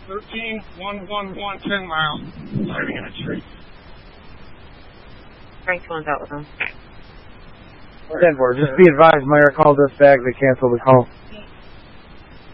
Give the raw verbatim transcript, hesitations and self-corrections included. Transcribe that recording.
thirteen one one one ten miles. Driving in a tree. Frank phone's out with them. ten four, just be advised, Meyer called us back, they canceled the call.